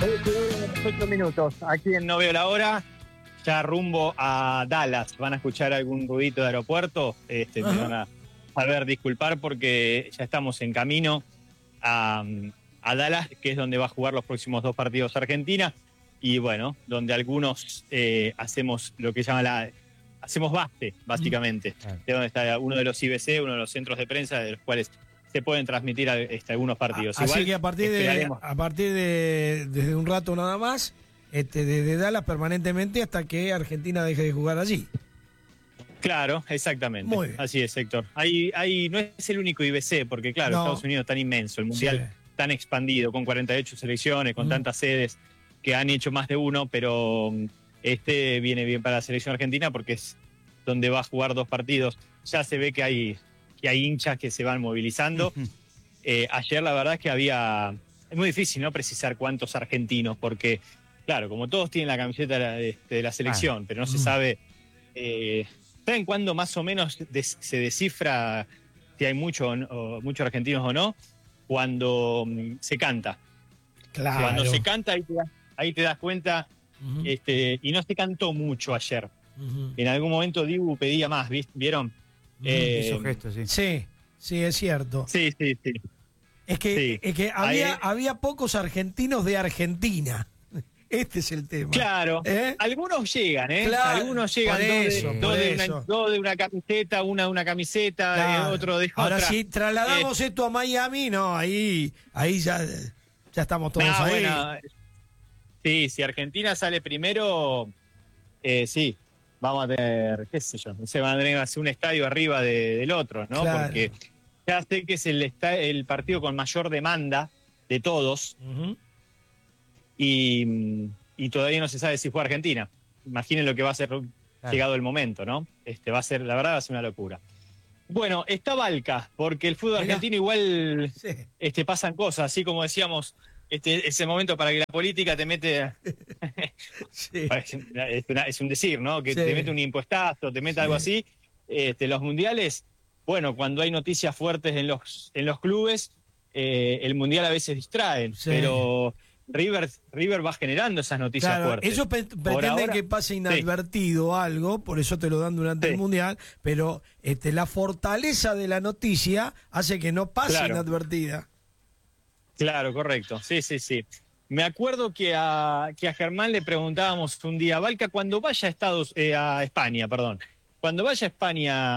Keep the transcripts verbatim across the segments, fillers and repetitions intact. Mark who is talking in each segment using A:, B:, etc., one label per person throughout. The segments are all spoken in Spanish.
A: ocho minutos, aquí en No Veo la Hora, ya rumbo a Dallas. Van a escuchar algún ruidito de aeropuerto, este, me van a saber disculpar porque ya estamos en camino a, a Dallas, que es donde va a jugar los próximos dos partidos Argentina, y bueno, donde algunos eh, hacemos lo que llama la... hacemos base, básicamente, uh-huh. de donde está uno de los I B C, uno de los centros de prensa, de los cuales se pueden transmitir a, este, algunos partidos.
B: Así
A: Igual,
B: que a partir de a partir de desde un rato nada más, este, desde Dallas permanentemente hasta que Argentina deje de jugar allí.
A: Claro, exactamente.
B: Muy bien.
A: Así es, Héctor. Ahí, ahí no es el único I B C, porque claro, no. Estados Unidos es tan inmenso, el Mundial sí. tan expandido, con cuarenta y ocho selecciones, con mm. tantas sedes que han hecho más de uno, pero este viene bien para la selección argentina porque es donde va a jugar dos partidos. Ya se ve que hay, que hay hinchas que se van movilizando. Uh-huh. Eh, ayer la verdad es que había... Es muy difícil no precisar cuántos argentinos, porque, claro, como todos tienen la camiseta de, de la selección, ah. pero no se sabe... Eh, ¿Saben cuándo más o menos des, se descifra si hay mucho, o, muchos argentinos o no? Cuando um, se canta.
B: Claro.
A: Cuando se canta, ahí te das, ahí te das cuenta, uh-huh. este, y no se cantó mucho ayer. Uh-huh. En algún momento Dibu pedía más, ¿vieron?
B: Uh-huh. Eh, Esos gestos, sí. Sí, sí, es cierto.
A: Sí, sí, sí.
B: Es que, sí. Es que había, ahí... había pocos argentinos de Argentina. Este es el tema.
A: Claro, ¿eh? Algunos llegan, ¿eh? Claro, algunos llegan dos, eso, de, dos, de una, dos de una camiseta, una de una camiseta, claro. otro de otra.
B: Ahora, si trasladamos eh. esto a Miami, no, ahí, ahí ya, ya estamos todos no, ahí. Bueno,
A: sí, si Argentina sale primero, eh, sí, vamos a tener, qué sé yo, se van a tener que hacer un estadio arriba de, del otro, ¿no? Claro. Porque ya sé que es el, el partido con mayor demanda de todos. Uh-huh. Y, y todavía no se sabe si fue Argentina. Imaginen lo que va a ser claro. llegado el momento, ¿no? Este va a ser, la verdad, va a ser una locura. Bueno, está Valca, porque el fútbol Mira. argentino igual sí. este, pasan cosas, así como decíamos, este, ese momento para que la política te mete... sí. es, una, es un decir, ¿no? Que sí. te mete un impuestazo, te mete sí. algo así. Este, los mundiales, bueno, cuando hay noticias fuertes en los, en los clubes, eh, el mundial a veces distraen, sí. pero... River, River va generando esas noticias claro, fuertes.
B: Ellos pe- pretenden ahora, que pase inadvertido sí. algo, por eso te lo dan durante sí. el Mundial, pero este, la fortaleza de la noticia hace que no pase claro. inadvertida.
A: Claro, correcto. Sí, sí, sí. Me acuerdo que a, que a Germán le preguntábamos un día, Valca, cuando vaya a Estados, eh, a España, perdón, cuando vaya a España,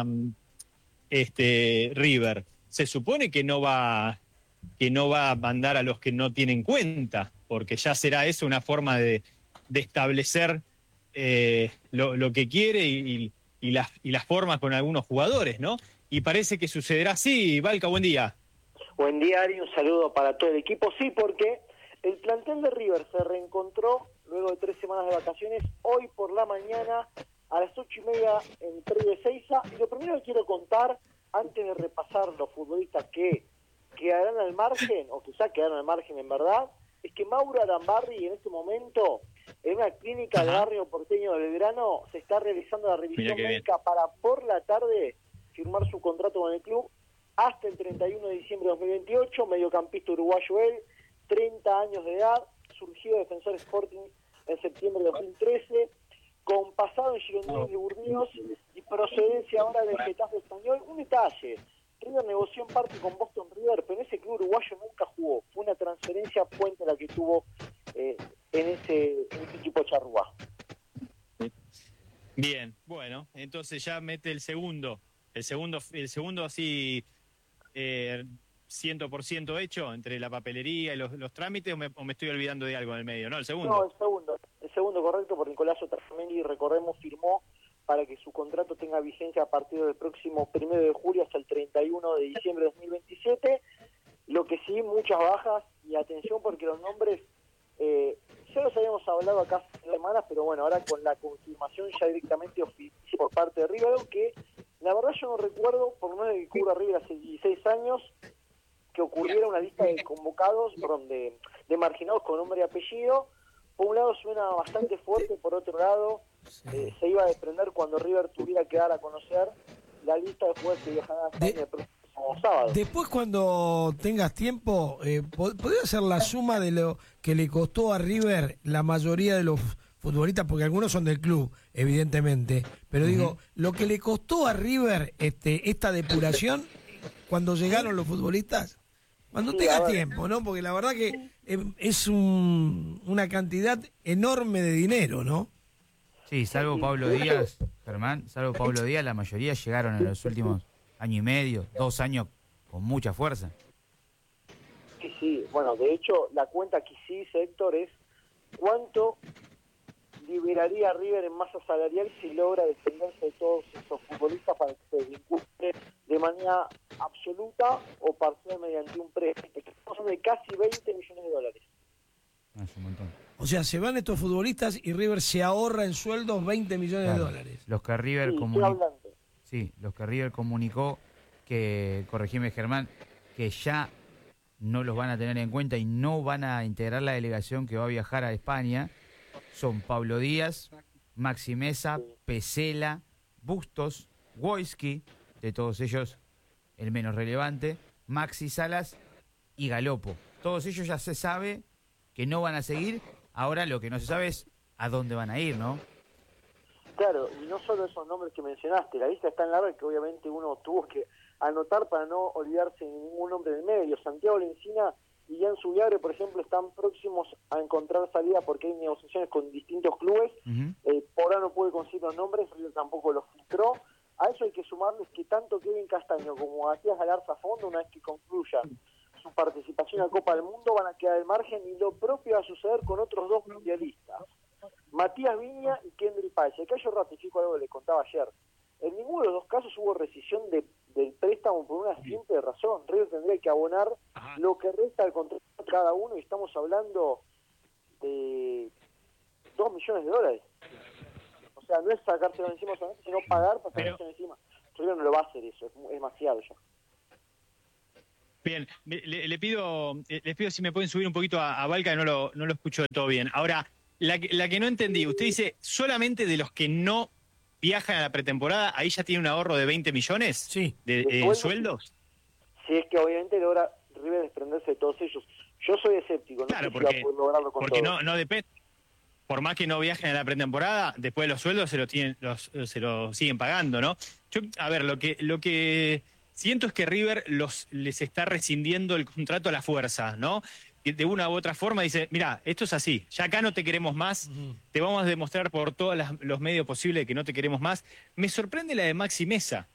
A: este, River, se supone que no va... que no va a mandar a los que no tienen cuenta, porque ya será eso una forma de, de establecer eh, lo, lo que quiere y, y, las, y las formas con algunos jugadores, ¿no? Y parece que sucederá así. Valca, buen día.
C: Buen día, Ari, un saludo para todo el equipo. Sí, porque el plantel de River se reencontró luego de tres semanas de vacaciones, hoy por la mañana, a las ocho y media en Predio Ezeiza. Y lo primero que quiero contar, antes de repasar los futbolistas que quedarán al margen, o quizá quedarán al margen en verdad, es que Mauro Arambarri en este momento, en una clínica del barrio porteño de Belgrano, se está realizando la revisión médica para por la tarde firmar su contrato con el club hasta el treinta y uno de diciembre de dos mil veintiocho, mediocampista uruguayo él, treinta años de edad, surgió de Defensor Sporting en septiembre de dos mil trece, con pasado en Girondins de Burdeos y procedencia ahora del Getafe español. Un detalle, River negoció en parte con Boston River, pero en ese club uruguayo nunca jugó. Fue una transferencia puente la que tuvo eh, en, ese, en ese equipo charrúa.
A: Bien, bueno, entonces ya mete el segundo, el segundo, el segundo así eh, cien por ciento hecho entre la papelería y los, los trámites, o me, o me estoy olvidando de algo en el medio, ¿no? El segundo.
C: No, el segundo, el segundo correcto, por Nicolás Otamendi, recordemos, firmó para que su contrato tenga vigencia a partir del próximo primero de julio hasta el treinta y uno de diciembre de dos mil veintisiete. Lo que sí, muchas bajas, y atención porque los nombres, eh, ya los habíamos hablado acá hace semanas, pero bueno, ahora con la confirmación ya directamente oficial por parte de River, que la verdad yo no recuerdo, por lo menos que cubra River hace dieciséis años, que ocurriera una lista de convocados, perdón, de, de marginados con nombre y apellido. Por un lado suena bastante fuerte, por otro lado eh, se iba a desprender cuando River tuviera que dar a conocer la lista de jugadores que viajarán a España el próximo próximo sábado.
B: Después, cuando tengas tiempo, eh, ¿podrías hacer la suma de lo que le costó a River la mayoría de los futbolistas? Porque algunos son del club, evidentemente. Pero uh-huh. digo, lo que le costó a River este, esta depuración cuando llegaron los futbolistas, cuando sí, tengas tiempo, ¿no? Porque la verdad que es un, una cantidad enorme de dinero, ¿no?
D: Sí, salvo Pablo Díaz, Germán, salvo Pablo Díaz, la mayoría llegaron en los últimos año y medio, dos años con mucha fuerza.
C: Sí, sí, bueno, de hecho, la cuenta que sí hice, Héctor, es cuánto liberaría River en masa salarial si logra defenderse de todos esos futbolistas para que se vincule de manera absoluta o parcial mediante un préstamo. Estamos hablando de casi veinte millones de dólares.
D: Es un montón.
B: O sea, se van estos futbolistas y River se ahorra en sueldos veinte millones claro. de dólares.
D: Los que River
C: sí,
D: comunicó. Sí, los que River comunicó que, corregime Germán, que ya no los van a tener en cuenta y no van a integrar la delegación que va a viajar a España, son Pablo Díaz, Maxi Mesa, Pesela, Bustos, Wojski, de todos ellos el menos relevante, Maxi Salas y Galopo. Todos ellos ya se sabe que no van a seguir, ahora lo que no se sabe es a dónde van a ir, ¿no?
C: Claro, y no solo esos nombres que mencionaste, la lista es tan larga que obviamente uno tuvo que anotar para no olvidarse de ningún nombre del medio. Santiago Lencina y Jan Subiabre, por ejemplo, están próximos a encontrar salida porque hay negociaciones con distintos clubes. Uh-huh. Eh, por ahora no pude conseguir los nombres, River tampoco los filtró. A eso hay que sumarles que tanto Kevin Castaño como Matías Galarza Fondo, una vez que concluyan su participación en la Copa del Mundo, van a quedar al margen, y lo propio va a suceder con otros dos mundialistas, Matías Viña y Kendry Páez. Acá yo ratifico algo que les contaba ayer. En ninguno de los dos casos hubo rescisión de, del préstamo por una simple razón. River tendría que abonar Ajá. lo que resta del contrato de cada uno, y estamos hablando de dos millones de dólares. O sea, no es sacárselo encima solamente, sino pagar para sacárselo encima. River no lo va a hacer eso, es, es demasiado ya.
A: Bien, le, le pido les pido si me pueden subir un poquito a, a Valca, que no lo, no lo escucho de todo bien. Ahora, la, la que no entendí, usted dice solamente de los que no viajan a la pretemporada, ahí ya tiene un ahorro de veinte millones
B: sí.
A: de, de eh, sueldos.
C: Sí, es que obviamente logra River desprenderse de todos ellos. Yo soy escéptico, no
A: claro,
C: sé
A: porque,
C: si va a poder lograrlo con
A: porque
C: todo.
A: no, no depende. Por más que no viajen a la pretemporada, después de los sueldos se lo tienen, los, se lo siguen pagando, ¿no? Yo, a ver, lo que, lo que siento es que River los, les está rescindiendo el contrato a la fuerza, ¿no? De una u otra forma dice, mira, esto es así, ya acá no te queremos más, uh-huh. te vamos a demostrar por todos las, los medios posibles que no te queremos más. Me sorprende la de Maxi Mesa,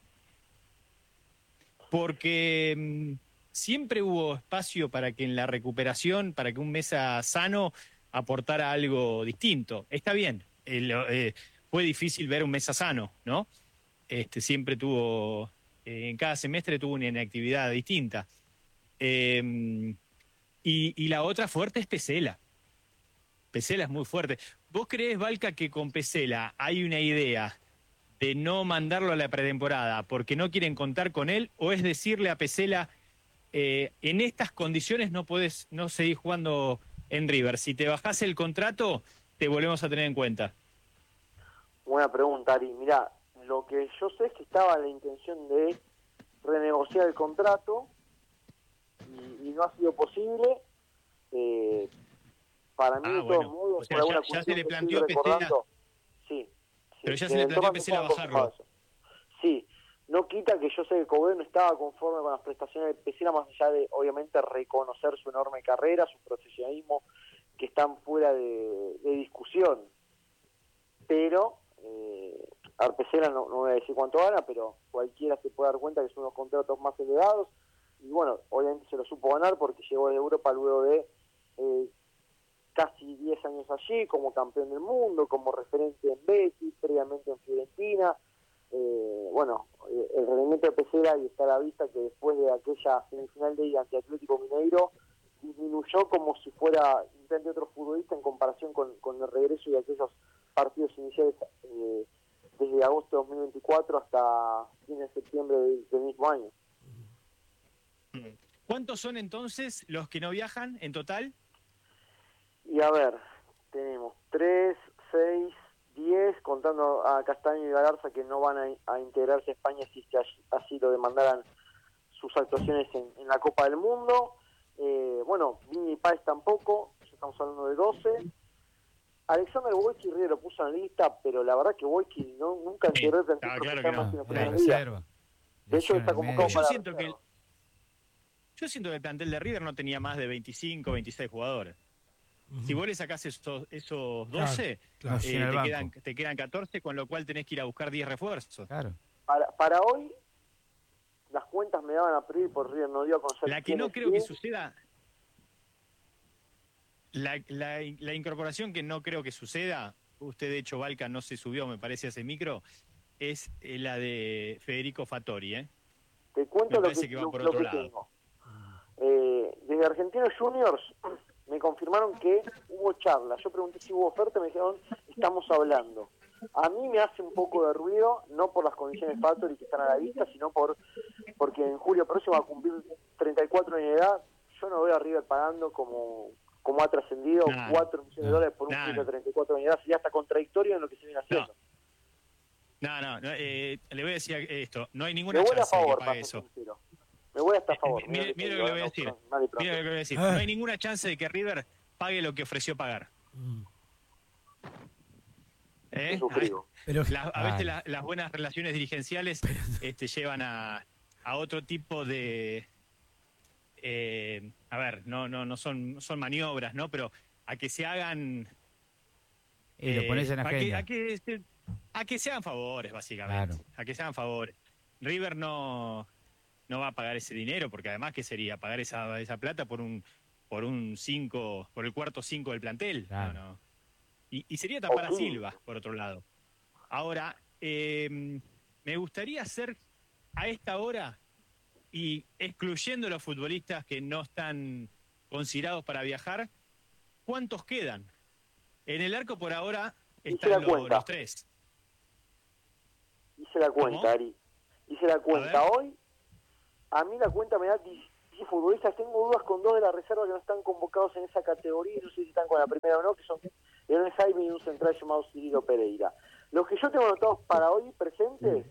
A: porque mmm, siempre hubo espacio para que en la recuperación, para que un Mesa sano aportara algo distinto. Está bien, el, eh, fue difícil ver un Mesa sano, ¿no? Este, siempre tuvo, eh, en cada semestre tuvo una inactividad distinta. Eh, Y, y la otra fuerte es Pesela. Pesela es muy fuerte. ¿Vos creés, Valca, que con Pesela hay una idea de no mandarlo a la pretemporada porque no quieren contar con él? ¿O es decirle a Pesela, eh, en estas condiciones no podés no seguir jugando en River? Si te bajás el contrato, te volvemos a tener en cuenta.
C: Buena pregunta, Ari. Mirá, lo que yo sé es que estaba la intención de renegociar el contrato, Y, y no ha sido posible. Eh, para mí, ah, de todos bueno. modos, o sea, por alguna
A: ya, ya se le planteó
C: a Pesela. Sí, sí.
A: Pero ya se le planteó a Pesela bajarlo.
C: Sí, no quita que yo sé que Coudet no estaba conforme con las prestaciones de Pesela, más allá de, obviamente, reconocer su enorme carrera, su profesionalismo, que están fuera de, de discusión. Pero, eh, a Pesela no, no voy a decir cuánto gana, pero cualquiera se puede dar cuenta que son unos contratos más elevados. Y bueno, obviamente se lo supo ganar porque llegó de Europa luego de eh, casi diez años allí, como campeón del mundo, como referente en Betis, previamente en Fiorentina. Eh, bueno, eh, el rendimiento de Pesela, y está a la vista que después de aquella semifinal de ida ante Atlético Mineiro, disminuyó como si fuera de otro futbolista en comparación con, con el regreso de aquellos partidos iniciales eh, desde agosto de dos mil veinticuatro hasta fines de septiembre del, del mismo año.
A: ¿Cuántos son entonces los que no viajan en total?
C: Y a ver, tenemos tres, seis, diez, contando a Castaño y Galarza, que no van a, a integrarse a España si así, así lo demandaran sus actuaciones en, en la Copa del Mundo. Eh, bueno, Vini Páez tampoco, ya estamos hablando de doce. Alexander Wojcik River lo puso en la lista, pero la verdad que Wojcik no, nunca
A: Sí,
C: integró el plantel
A: ah, claro
C: profesional
A: que
C: más
A: no.
C: que en la
D: Era
C: primera liga.
D: reserva.
C: De hecho, está
D: Lesión en
C: convocado
D: medio.
A: Yo
C: para
A: siento
C: la
A: que
C: reserva.
A: Yo siento que el plantel de River no tenía más de veinticinco, veintiséis jugadores.
B: Ujú.
A: Si vos le sacás esos, esos doce,
B: Claro,
D: claro.
A: eh,
D: Sí, en el
A: te,
D: banco.
A: quedan, te quedan catorce, con lo cual tenés que ir a buscar diez refuerzos.
D: Claro.
C: Para, para hoy, las cuentas me daban a pedir por River, no dio a conocer.
A: La que
C: quién
A: no
C: es
A: creo que
C: quién.
A: suceda, la, la, la incorporación que no creo que suceda, usted de hecho, Valca, no se subió, me parece, a ese micro, es eh, la de Federico Fattori, ¿eh?
C: Te cuento
A: Me
C: lo
A: parece
C: que,
A: que va
C: lo,
A: por
C: lo
A: otro
C: que
A: lado.
C: tengo. Eh, desde Argentinos Juniors me confirmaron que hubo charla. Yo pregunté si hubo oferta, me dijeron, estamos hablando. A mí me hace un poco de ruido, no por las condiciones Factory que están a la vista, sino por porque en julio próximo va a cumplir treinta y cuatro años de edad. Yo no veo a River pagando como como ha trascendido
A: Nah,
C: cuatro millones de
D: nah,
C: dólares por un
A: nah.
C: chico de treinta y cuatro años de edad. Sería hasta contradictorio en lo que se viene haciendo.
A: No, no, no eh, le voy a decir esto, no hay
C: Me
A: ninguna
C: voy a
A: chance de que
C: favor,
A: pague
C: para
A: eso.
C: ser sincero. Me voy hasta a favor.
A: Eh, mire- mire
C: te
A: lo que le voy a
C: no,
A: decir.
C: perdón, nadie pronto.
A: Mira lo que voy a decir,
B: Ah.
A: no hay ninguna chance de que River pague lo que ofreció pagar.
B: Mm.
A: ¿Eh?
C: Suscribo.
B: Pero
A: La- a
D: Claro.
A: veces la- las buenas relaciones dirigenciales este, llevan a, a otro tipo de... eh, a ver, no, no, no son, no son maniobras, ¿no? Pero a que se hagan...
D: Y lo
A: eh,
D: pones en
A: a que,
D: agenda.
A: a, que, se- a que se hagan favores, básicamente.
D: Claro.
A: A que se hagan favores. River no, no va a pagar ese dinero, porque además, ¿qué sería? Pagar esa, esa plata por un por un cinco, por el cuarto cinco del plantel.
D: Claro.
A: No, no. Y, y sería tapar a
C: O
A: Silva, por otro lado. Ahora, eh, me gustaría hacer a esta hora, y excluyendo los futbolistas que no están considerados para viajar, ¿cuántos quedan? En el arco por ahora
C: Hice la
A: están los,
C: cuenta.
A: los tres.
C: Hice la cuenta,
A: ¿Cómo?
C: Ari. Hice la cuenta.
A: ver.
C: Hoy, a mí la cuenta me da dieciséis futbolistas. Tengo dudas con dos de la reserva que no están convocados en esa categoría. No sé si están con la primera o no, que son León Jaime y un central llamado Cirilo Pereira. Los que yo tengo anotados para hoy presentes,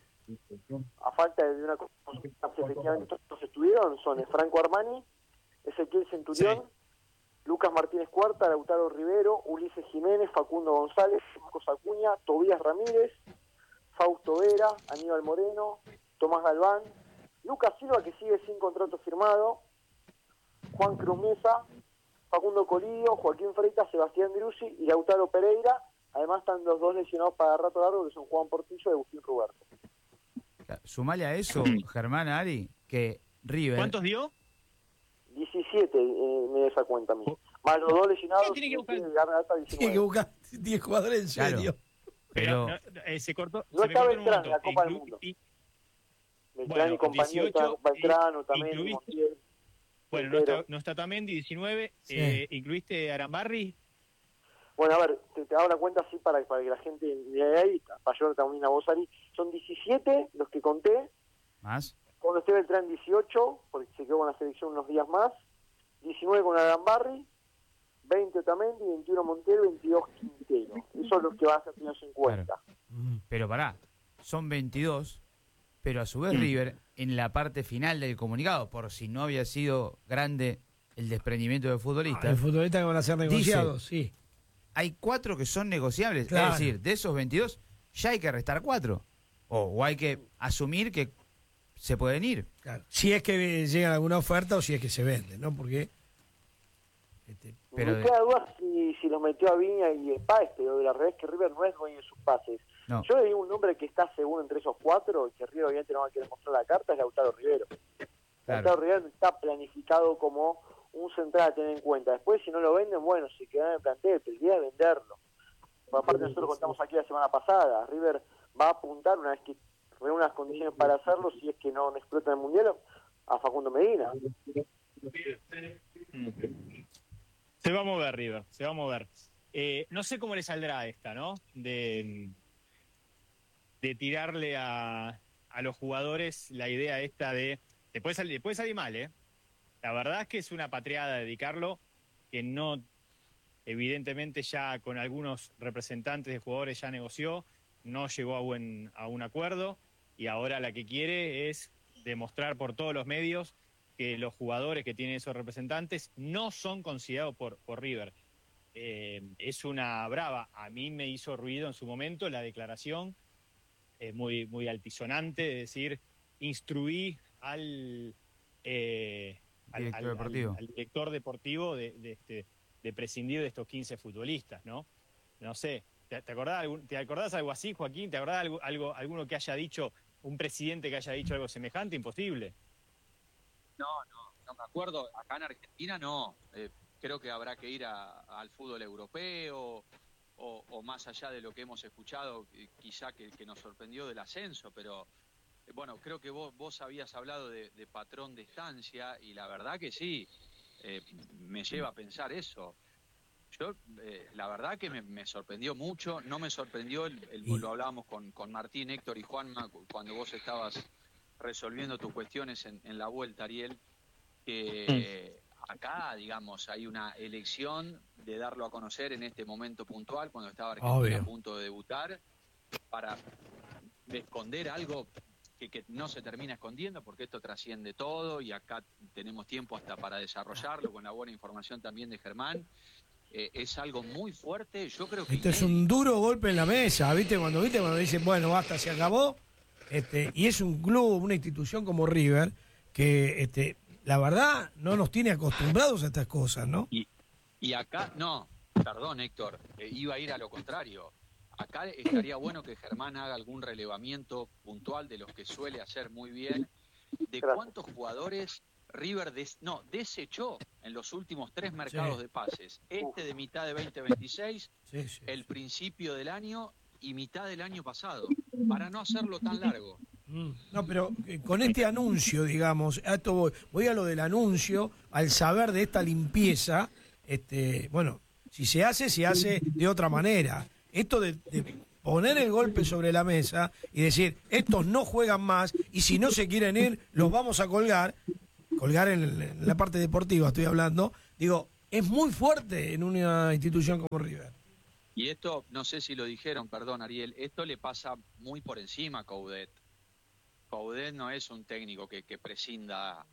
C: a falta de una cosa, efectivamente todos estuvieron, son Franco Armani, Ezequiel Centurión,
A: Sí.
C: Lucas Martínez Cuarta, Lautaro Rivero, Ulises Jiménez, Facundo González, Marcos Acuña, Tobías Ramírez, Fausto Vera, Aníbal Moreno, Tomás Galván, Lucas Silva, que sigue sin contrato firmado, Juan Cruz Mesa, Facundo Colidio, Joaquín Freitas, Sebastián Driussi y Lautaro Pereira. Además están los dos lesionados para rato largo, que son Juan Portillo y Agustín Ruberto.
D: Sumale a eso, Germán, Ari, que River...
A: ¿Cuántos dio?
C: diecisiete eh, me da esa cuenta a mí. Más los dos lesionados,
A: Tiene que buscar-
C: tiene que ganar hasta
B: tiene que
C: diecinueve.
B: buscar diez jugadores en
D: Claro.
B: serio.
D: Pero
A: no, eh, se cortó.
C: No
A: se me
C: está
A: cortó en un
C: Beltrán en la
A: momento.
C: Copa del
A: Inclu-
C: Mundo.
A: y-
C: Beltrán
A: Bueno,
C: y compañía,
A: dieciocho,
C: está Beltrano
A: y-
C: también,
A: incluís-
C: Montiel.
A: Bueno, no
C: Quintero.
A: está, no está Tamendi, diecinueve.
B: Sí.
A: Eh, ¿Incluiste a Arambarri?
C: Bueno, a ver, te, te hago la cuenta así para, para que la gente de ahí, para yo también a vos, Ari. Son diecisiete los que conté.
D: más,
C: Cuando esté Beltrán dieciocho, porque se quedó con la selección unos días más. diecinueve con Arambarri, veinte Otamendi, veintiuno Montero, veintidós Quintero. Eso es lo que vas a tener en cuenta.
B: Mm.
D: pero pará, son veintidós, pero a su vez
A: Mm.
D: River, en la parte final del comunicado, por si no había sido grande el desprendimiento de
B: Ah,
D: futbolistas,
B: el futbolista que van a ser negociados, sí.
D: hay cuatro que son negociables.
B: Claro.
D: Es decir, de esos veintidós, ya hay que restar cuatro. O, o hay que asumir que se pueden ir.
B: Claro. Si es que llega alguna oferta o si es que se vende, ¿no? Porque este,
D: Pero
C: me
D: de-
C: queda duda si, si los metió a Viña y Páez, pero la realidad es que River no es dueño de sus pases.
D: No.
C: Yo le digo un nombre que está seguro entre esos cuatro, y que River obviamente no va a querer mostrar la carta, es Lautaro Rivero.
D: Claro.
C: Lautaro Rivero está planificado como un central a tener en cuenta. Después, si no lo venden, bueno, se quedan en el plantel, pero el día de venderlo. Por aparte, nosotros contamos aquí la semana pasada, River va a apuntar una vez que reúna las condiciones para hacerlo, si es que no, no explota el Mundial, a Facundo Medina.
A: Se va a mover River, se va a mover. Eh, no sé cómo le saldrá esta, ¿no? De, de tirarle a, a los jugadores la idea esta de... Le puede, salir, le puede salir mal, ¿eh? La verdad es que es una patriada dedicarlo, que no, evidentemente ya con algunos representantes de jugadores ya negoció, no llegó a, buen, a un acuerdo, y ahora la que quiere es demostrar por todos los medios que los jugadores que tienen esos representantes no son considerados por, por River. Eh, es una brava. A mí me hizo ruido en su momento la declaración, eh, muy, muy altisonante, de decir, instruí al, eh, al,
D: director
A: al,
D: deportivo,
A: al, al director deportivo de, de, este, de prescindir de estos quince futbolistas, ¿no? No sé, ¿te, te, acordás, ¿te acordás algo así, Joaquín? ¿Te acordás algo, algo, alguno que haya dicho, un presidente que haya dicho algo semejante? Imposible.
E: No, no, no me acuerdo. Acá en Argentina no. Eh, creo que habrá que ir a, al fútbol europeo o, o más allá de lo que hemos escuchado, quizá que, que nos sorprendió del ascenso, pero eh, bueno, creo que vos, vos habías hablado de, de patrón de estancia y la verdad que sí, eh, me lleva a pensar eso. Yo, eh, la verdad que me, me sorprendió mucho, no me sorprendió, el, el, lo hablábamos con, con Martín, Héctor y Juanma cuando vos estabas resolviendo tus cuestiones en, en la vuelta, Ariel, que eh, acá, digamos, hay una elección de darlo a conocer en este momento puntual, cuando estaba Argentina Obvio. a punto de debutar, para esconder algo que, que no se termina escondiendo, porque esto trasciende todo y acá tenemos tiempo hasta para desarrollarlo, con la buena información también de Germán. Eh, es algo muy fuerte, yo creo que...
B: Esto es un duro golpe en la mesa, ¿viste? Cuando, ¿viste? Cuando dicen, bueno, basta, se acabó. Este, y es un club, una institución como River, que este, la verdad no nos tiene acostumbrados a estas cosas, ¿no?
E: Y, y acá, no, perdón Héctor, eh, iba a ir a lo contrario. Acá estaría bueno que Germán haga algún relevamiento puntual de los que suele hacer muy bien, de cuántos jugadores River des, no, desechó en los últimos tres mercados sí. de pases. Este de mitad de veinte veintiséis, sí, sí, el sí. principio del año y mitad del año pasado, para no hacerlo tan largo.
B: No, pero eh, con este anuncio, digamos, a esto voy, voy a lo del anuncio, al saber de esta limpieza, este, bueno, si se hace, se hace de otra manera. Esto de, de poner el golpe sobre la mesa y decir, estos no juegan más y si no se quieren ir, los vamos a colgar, colgar en, el, en la parte deportiva estoy hablando, digo, es muy fuerte en una institución como River.
E: Y esto, no sé si lo dijeron, perdón Ariel, esto le pasa muy por encima a Coudet. Coudet no es un técnico que, que prescinda,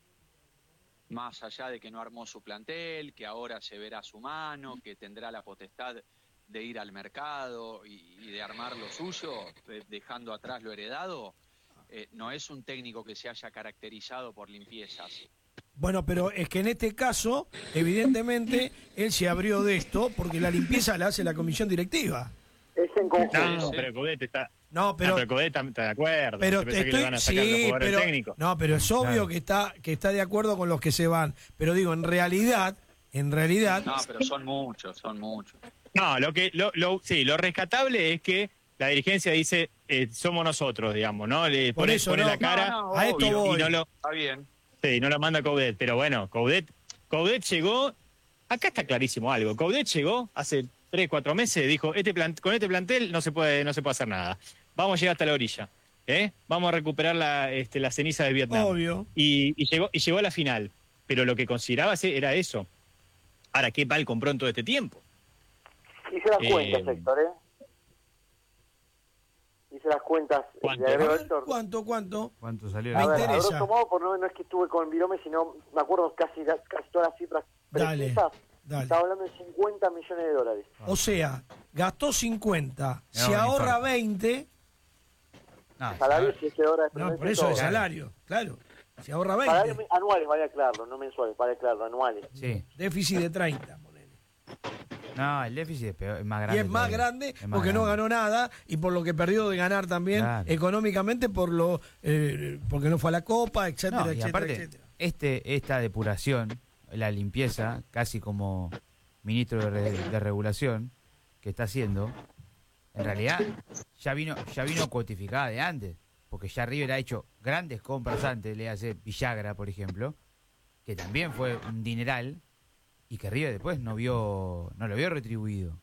E: más allá de que no armó su plantel, que ahora se verá a su mano, que tendrá la potestad de ir al mercado y, y de armar lo suyo, dejando atrás lo heredado. Eh, no es un técnico que se haya caracterizado por limpiezas.
B: Bueno, pero es que en este caso, evidentemente, él se abrió de esto porque la limpieza la hace la comisión directiva.
C: Es en conjunto.
A: No, sí. pero Coudet está...
B: No, pero,
A: no, pero Coudet está de acuerdo.
B: Pero
A: estoy,
B: que
A: le van a sacar
B: sí,
A: los jugadores
B: pero,
A: técnicos.
B: No, pero es obvio claro. que está que está de acuerdo con los que se van. Pero digo, en realidad, en realidad...
E: No, pero son muchos, son muchos.
A: No, lo que, lo, lo, sí, lo rescatable es que la dirigencia dice, eh, somos nosotros, digamos, ¿no? Le
B: Por
A: pone,
B: eso,
A: pone
B: no,
A: la cara
B: no, no, a esto
A: y,
B: voy.
A: y no lo...
E: Está bien.
A: Sí, no lo manda Coudet, pero bueno, Coudet, Coudet llegó, acá está clarísimo algo, Coudet llegó hace tres, cuatro meses, dijo, este plan, con este plantel no se puede, no se puede hacer nada, vamos a llegar hasta la orilla, ¿eh? Vamos a recuperar la, este, la ceniza de Vietnam.
B: Obvio.
A: Y, y, llegó, y llegó a la final, pero lo que consideraba era eso. Ahora, ¿qué mal compró en todo este tiempo?
C: Hice las eh, cuentas, Héctor, ¿eh? Hice las cuentas.
A: ¿Cuánto?
C: De
B: Ver, ¿Cuánto, cuánto?
D: ¿Cuánto salió?
B: Me
C: a ver,
B: interesa.
C: A grosso modo, por no, no es que estuve con Virome, sino me acuerdo casi, casi todas las cifras
B: dale,
C: precisas.
B: Dale.
C: Estaba hablando de cincuenta millones de dólares.
B: O sea, gastó cincuenta,
D: No,
B: se
D: no
B: ahorra
D: importa.
B: veinte.
D: No,
C: Salario, si es que ahora
B: No, por eso
C: todo.
B: es salario, claro. Se ahorra veinte.
C: Salarios anuales, vale aclararlo, no mensuales, vale aclararlo, anuales.
D: sí.
B: Déficit de treinta.
D: No, el déficit es, peor, es más grande.
B: Y es más
D: todavía.
B: grande
D: Es más
B: porque no
D: grande.
B: ganó nada y por lo que perdió de ganar también
D: Claro.
B: económicamente por lo eh, porque no fue a la Copa, etcétera,
D: No, y
B: etcétera,
D: aparte,
B: etcétera.
D: este, esta depuración, la limpieza, casi como ministro de, re- de regulación que está haciendo, en realidad ya vino, ya vino codificada de antes, porque ya River ha hecho grandes compras antes, le hace Villagra, por ejemplo, que también fue un dineral y que River después no vio, no lo vio retribuido.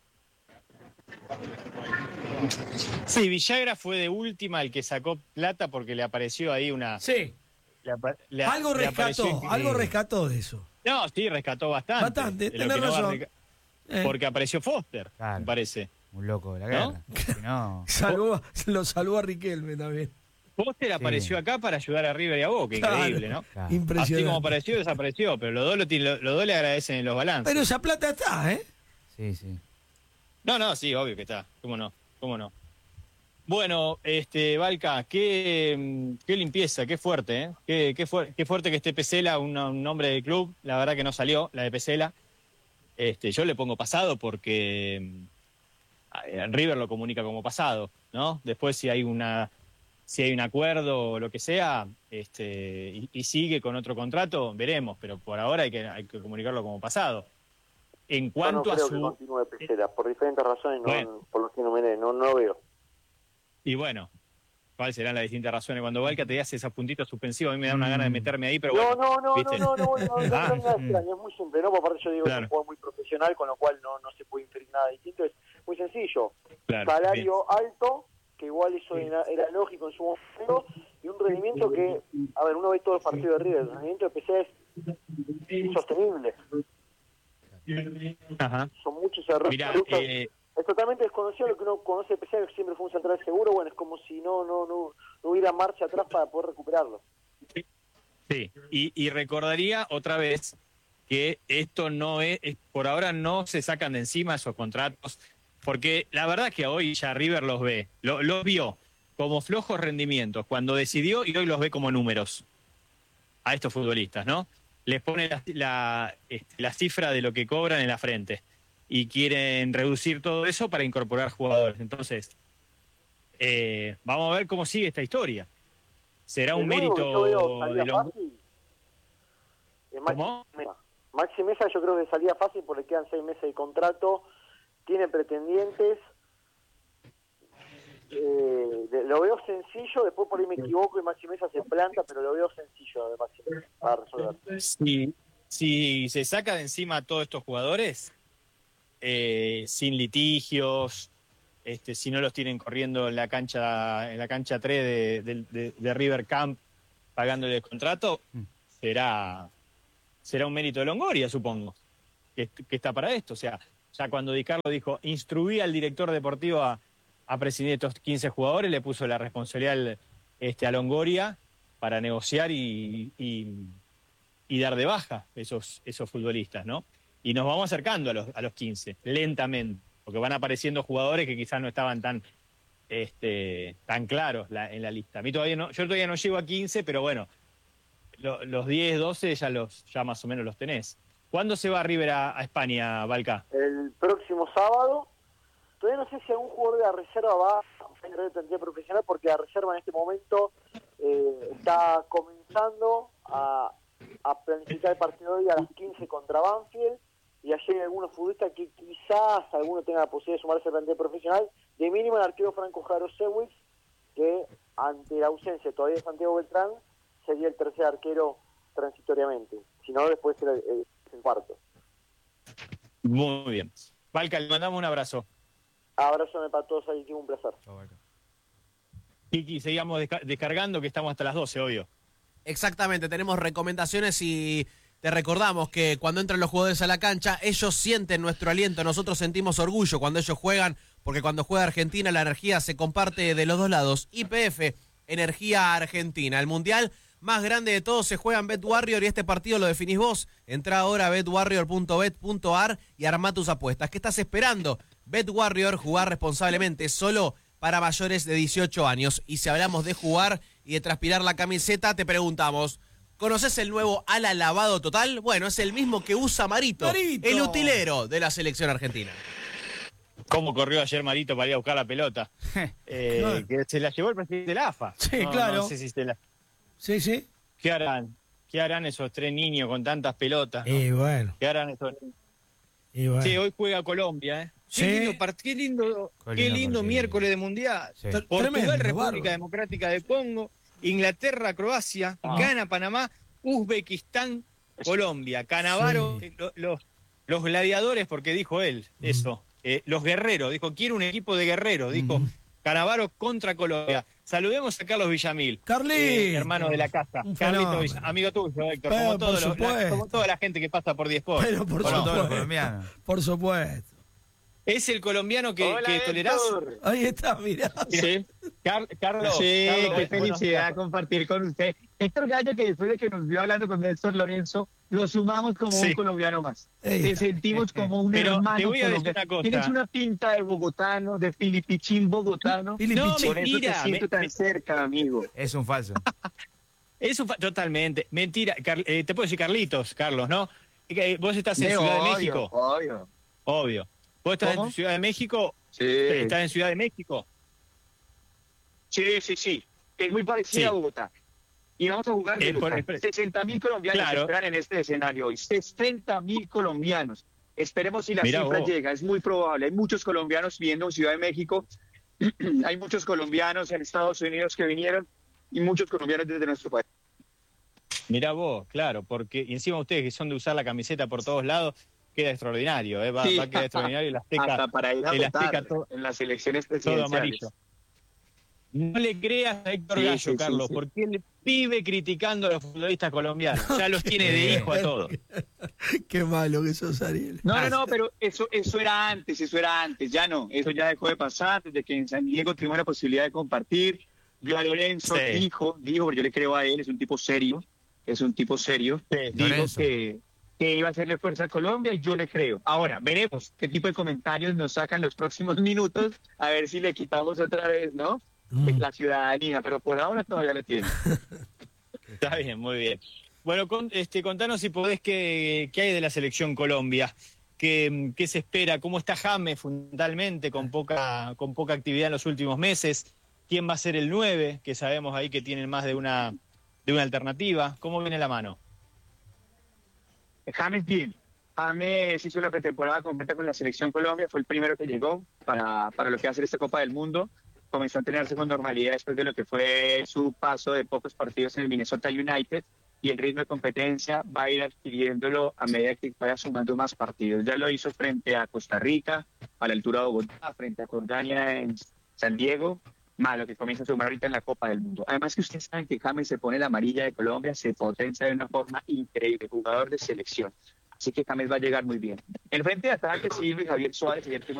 A: Sí, Villagra fue de última el que sacó plata porque le apareció ahí una...
B: Sí,
A: le apa- le-
B: algo
A: le
B: rescató,
A: apareció-
B: algo rescató de eso.
A: No, sí, rescató bastante.
B: Bastante,
A: De lo
B: tenés
A: que no va a
B: razón.
A: reca-
B: Eh,
A: Porque apareció Foster,
D: Claro.
A: me parece.
D: Un loco de la
A: ¿No?
D: guerra. Si no,
B: salvó- lo salvó a Riquelme también.
A: Foster apareció
D: Sí.
A: acá para ayudar a River y a Boca,
B: Claro.
A: increíble, ¿no?
D: Claro.
A: Así
B: Impresionante.
A: como apareció, desapareció, pero los dos, lo, ti- lo- los dos le agradecen en los balances.
B: Pero esa plata está, ¿eh?
D: Sí, sí.
A: No, no, sí, obvio que está. ¿Cómo no? ¿Cómo no? Bueno, este, Valca, qué, mm, qué limpieza, qué fuerte, ¿eh? Qué, qué, fuer- qué fuerte que esté Pesela, un, un nombre del club. La verdad que no salió, la de Pesela. Este, yo le pongo pasado porque mm, a- River lo comunica como pasado, ¿no? Después si hay una si hay un acuerdo o lo que sea, este, y, y sigue con otro contrato, veremos, pero por ahora hay que, hay que comunicarlo como pasado. En
C: Yo no
A: cuanto a
C: creo que
A: su...
C: continúe Pesela, por diferentes razones, no,
A: Bueno.
C: por lo que no me no, no lo veo.
A: Y bueno, ¿cuáles serán las distintas razones? Cuando Valca te hace esos puntitos suspensivos, a mí me da una gana de meterme ahí, pero
C: No,
A: bueno.
C: no, no, no,
A: ¿viste?
C: no, no, no, no, no,
A: Ah,
C: no, no, es extraño, es muy simple, ¿no? Por aparte yo digo que
A: Claro.
C: es un jugador muy profesional, con lo cual no, no se puede inferir nada distinto, es muy sencillo.
A: Claro,
C: Salario alto, que igual eso era, era lógico en su momento, y un rendimiento que, a ver, uno ve todos los partidos de River, el rendimiento de P C es insostenible,
A: bien. Ajá.
C: son muchos errores.
A: Mirá,
C: Productos-
A: eh,
C: es totalmente desconocido lo que uno conoce de P C, que siempre fue un central seguro, bueno, es como si no, no, no, no hubiera marcha atrás para poder recuperarlo.
A: sí, y, y recordaría otra vez que esto no es, es- por ahora no se sacan de encima esos contratos, porque la verdad que hoy ya River los ve, lo- los vio como flojos rendimientos cuando decidió y hoy los ve como números a estos futbolistas, ¿no? Les pone la, la, este, la cifra de lo que cobran en la frente y quieren reducir todo eso para incorporar jugadores. Entonces, eh, vamos a ver cómo sigue esta historia. ¿Será un
C: El único que yo
A: mérito
C: veo salida
A: de los...
C: fácil es Maxi
A: ¿Cómo?
C: Mesa. Maxi Mesa yo creo que salía fácil porque le quedan seis meses de contrato, tiene pretendientes, eh, de- lo veo sencillo, después por ahí me equivoco y Maxi Mesa se planta, pero lo veo sencillo de Maxi Mesa para resolver.
A: Si, si se saca de encima a todos estos jugadores, eh, sin litigios, este, si no los tienen corriendo en la cancha en la cancha tres de, de- de- de River Camp pagándole el contrato,
D: Mm.
A: será, será un mérito de Longoria, supongo, que, que está para esto. O sea, ya cuando Di Carlo dijo, instruí al director deportivo a, a presidir estos quince jugadores, le puso la responsabilidad este, a Longoria para negociar y, y, y dar de baja esos, esos futbolistas, ¿no? Y nos vamos acercando a los, a los quince, lentamente, porque van apareciendo jugadores que quizás no estaban tan, este, tan claros la- en la lista. A mí todavía no, yo todavía no llego a quince, pero bueno, lo- los diez, doce ya, los, ya más o menos los tenés. ¿Cuándo se va River a, a España, Valca?
C: El próximo sábado, todavía no sé si algún jugador de la reserva va a tener plantilla profesional porque la reserva en este momento eh, está comenzando a, a planificar el partido de hoy a las quince contra Banfield y ayer hay algunos futbolistas que quizás alguno tenga la posibilidad de sumarse a la plantilla profesional, de mínimo el arquero Franco Jaro Sewitz, que ante la ausencia todavía de Santiago Beltrán sería el tercer arquero transitoriamente, si no después será el, el- el cuarto.
A: Muy bien. Valca, le mandamos un abrazo.
C: Abrazo para todos ahí, un placer.
A: Kiki, seguimos desca- descargando que estamos hasta las doce, obvio.
F: Exactamente, tenemos recomendaciones y te recordamos que cuando entran los jugadores a la cancha, ellos sienten nuestro aliento, nosotros sentimos orgullo cuando ellos juegan, porque cuando juega Argentina la energía se comparte de los dos lados. Y P F, Energía Argentina, el mundial más grande de todos se juega en BetWarrior y este partido lo definís vos. Entrá ahora a bet warrior punto bet punto a r y armá tus apuestas. ¿Qué estás esperando? BetWarrior, jugar responsablemente, solo para mayores de dieciocho años. Y si hablamos de jugar y de transpirar la camiseta, te preguntamos, ¿conoces el nuevo ala lavado total? Bueno, es el mismo que usa Marito,
B: Marito.
F: el utilero de la selección argentina.
A: ¿Cómo corrió ayer Marito para ir a buscar la pelota? Eh,
B: Claro.
A: Que se la llevó el presidente de la A F A.
B: Sí,
A: No,
B: claro.
A: No sé si se la...
B: Sí, sí.
A: ¿Qué harán? ¿Qué harán esos tres niños con tantas pelotas? ¿no?
B: Y bueno,
A: ¿Qué harán esos niños?
B: y bueno.
A: Sí, hoy juega Colombia, ¿eh?
B: Sí.
A: Qué lindo, part- qué lindo,
D: Qué
A: qué
D: lindo
A: lindo
D: partido.
A: miércoles de Mundial.
D: Sí.
B: Tre-
A: Portugal,
B: tremendo,
A: República
B: bárbaro.
A: Democrática de Congo, Inglaterra, Croacia,
B: Ah.
A: Ghana, Panamá, Uzbekistán, Colombia, Canavaro,
B: Sí.
A: lo- los, los gladiadores, porque dijo él eso, eh, los guerreros, dijo, quiero un equipo de guerreros, dijo Canavaro contra Colombia. Saludemos a Carlos Villamil,
B: Carlitos.
A: eh, hermano de la casa,
B: Un
A: Carlito
B: fenómeno.
A: Villa- amigo tuyo, Héctor,
B: Pero,
A: como,
B: por
A: todo lo- la-
B: supuesto.
A: como toda la gente que pasa por diez por.
B: Pero por
D: Como todos los
B: supuesto.
D: colombianos.
B: Por supuesto.
A: ¿Es el colombiano que,
G: Hola,
A: que tolerás?
G: Héctor.
B: Ahí está, mirá.
A: Sí. Car- Carlos.
G: Sí,
A: Carlos,
G: qué
A: bueno,
G: felicidad compartir con usted. Héctor Gallo, que después de que nos vio hablando con Néstor Lorenzo, lo sumamos como
A: Sí.
G: un colombiano más.
B: Ey.
G: Te sentimos como un
A: Pero
G: hermano
A: te voy a decir
G: colombiano.
A: una cosa.
G: Tienes una pinta de bogotano, de filipichín bogotano.
B: Filipichín.
G: Por eso te
A: Mentira,
G: siento
A: me-
G: tan
A: me-
G: cerca, amigo.
D: Es un falso.
A: Eso fa- totalmente. Mentira. Car- eh, te puedo decir Carlitos, Carlos, ¿no? Eh, Vos estás en
G: Sí,
A: Ciudad
G: obvio,
A: de México.
G: Obvio.
A: Obvio. ¿Vos estás
G: ¿Cómo?
A: en Ciudad de México?
G: Sí.
A: ¿Estás en Ciudad de México?
G: Sí, sí, sí. Es muy parecida
A: Sí.
G: a Bogotá. Y vamos a jugar de
A: Eh, por-
G: local.
A: por-
G: sesenta mil colombianos
A: Claro.
G: esperan en este escenario hoy. sesenta mil colombianos. Esperemos si la
A: Mirá
G: cifra
A: vos.
G: llega. Es muy probable. Hay muchos colombianos viviendo en Ciudad de México. Hay muchos colombianos en Estados Unidos que vinieron y muchos colombianos desde nuestro país.
A: Mirá vos, claro, porque y encima ustedes que son de usar la camiseta por todos lados, queda extraordinario, ¿eh? va,
G: Sí.
A: va a quedar extraordinario el
G: Hasta
A: Azteca,
G: para ir a
A: el
G: votar
A: Azteca todo,
G: en las elecciones
A: todo
G: presidenciales.
A: amarillo. No le creas a Héctor
G: Sí,
A: Gallo,
G: sí, sí,
A: Carlos,
G: sí.
A: porque él vive criticando a los futbolistas colombianos. Ya los tiene de hijo a todos.
B: Qué malo que sos, Ariel.
G: No, no, no, pero eso, eso era antes, eso era antes, ya no, eso ya dejó de pasar, desde que en San Diego tuvimos la posibilidad de compartir, yo a Lorenzo
A: Sí.
G: dijo, dijo, porque yo le creo a él, es un tipo serio, es un tipo serio, dijo
D: Lorenzo.
G: que, que iba a hacerle fuerza a Colombia y yo le creo. Ahora, veremos qué tipo de comentarios nos sacan los próximos minutos, a ver si le quitamos otra vez, ¿no?
B: Mm.
G: La ciudadanía, pero por ahora todavía la tiene.
A: Está bien, muy bien. Bueno, con, este, contanos si podés qué, qué hay de la selección Colombia, qué, qué se espera, cómo está James fundamentalmente, con poca, con poca actividad en los últimos meses, quién va a ser el nueve, que sabemos ahí que tienen más de una, de una alternativa, cómo viene la mano.
G: James bien. James hizo la pretemporada completa con la selección Colombia, fue el primero que llegó para, para lo que va a ser esta Copa del Mundo. Comenzó a entrenarse con normalidad después de lo que fue su paso de pocos partidos en el Minnesota United y el ritmo de competencia va a ir adquiriéndolo a medida que vaya sumando más partidos. Ya lo hizo frente a Costa Rica, a la altura de Bogotá, frente a Jordania en San Diego, más lo que comienza a sumar ahorita en la Copa del Mundo. Además que ustedes saben que James se pone la amarilla de Colombia, se potencia de una forma increíble, jugador de selección. Así que James va a llegar muy bien. En frente de ataque, sí, Luis Javier Suárez y el